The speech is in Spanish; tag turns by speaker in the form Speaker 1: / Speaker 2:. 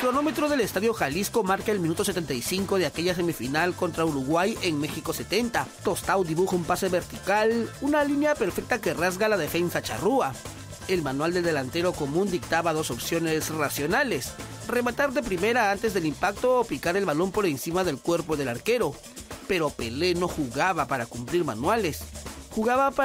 Speaker 1: cronómetro del Estadio Jalisco marca el minuto 75 de aquella semifinal contra Uruguay en México 70. Tostao dibuja un pase vertical, una línea perfecta que rasga la defensa charrúa. El manual del delantero común dictaba dos opciones racionales: rematar de primera antes del impacto o picar el balón por encima del cuerpo del arquero. Pero Pelé no jugaba para cumplir manuales, jugaba para